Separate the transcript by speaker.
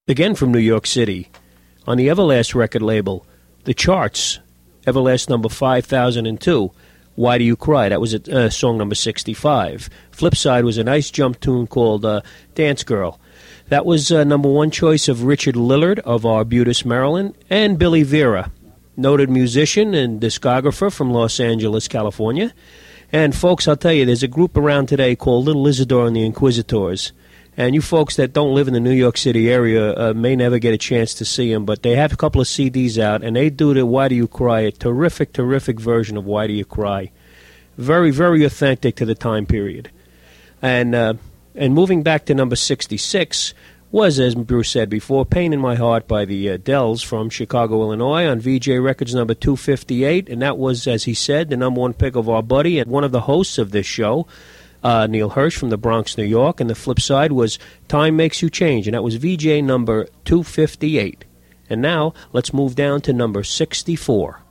Speaker 1: Again from New York City, on the Everlast record label, The Charts, Everlast number 5002, Why Do You Cry? That was song number 65. Flip side was a nice jump tune called Dance Girl. That was number one choice of Richard Lillard of Arbutus, Maryland, and Billy Vera, noted musician and discographer from Los Angeles, California. And folks, I'll tell you, there's a group around today called Little Isidore and the Inquisitors. And you folks that don't live in the New York City area may never get a chance to see them, but they have a couple of CDs out, and they do the Why Do You Cry, a terrific, terrific version of Why Do You Cry. Very, very authentic to the time period. And moving back to number 66 was, as Bruce said before, Pain in My Heart by the Dells from Chicago, Illinois, on VJ Records number 258, and that was, as he said, the number one pick of our buddy and one of the hosts of this show, Neil Hirsch from the Bronx, New York, and the flip side was Time Makes You Change, and that was VJ number 258. And now, let's move down to number 64.